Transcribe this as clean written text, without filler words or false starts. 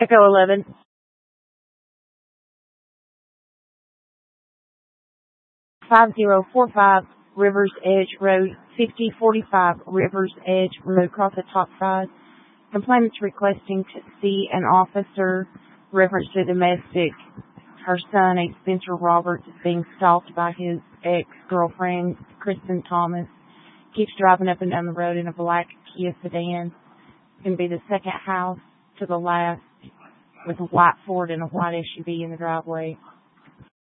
Echo 11. "5045 Rivers Edge Road, 5045 Rivers Edge Road, across the top side. Complainant's requesting to see an officer reference to domestic. Her son, a Spencer Roberts, is being stalked by his ex-girlfriend, Kristen Thomas. Keeps driving up and down the road in a black Kia sedan. It's going to be the second house to the last with a white Ford and a white SUV in the driveway.